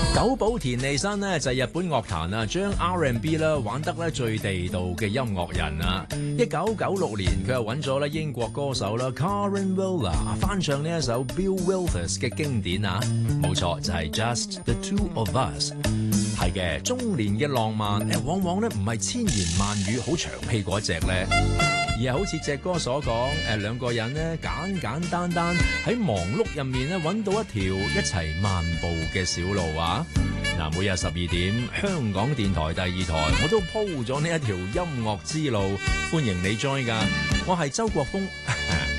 久保田利伸呢就係日本樂壇啊，將 R&B 啦玩得咧最地道嘅音樂人啊。1996年佢又揾咗咧英國歌手啦 Karen Willer 翻唱呢一首 Bill Withers 嘅經典啊，冇錯就係 Just the Two of Us。係嘅，中年嘅浪漫往往咧唔係千言萬語好長氣嗰隻咧，而係好似隻歌所講兩個人咧簡簡單單喺忙碌入面咧揾到一條一齊漫步嘅小路啊！嗱，每日12點香港電台第2台我都鋪咗呢一條音樂之路，歡迎你 join 㗎，我係周國峰。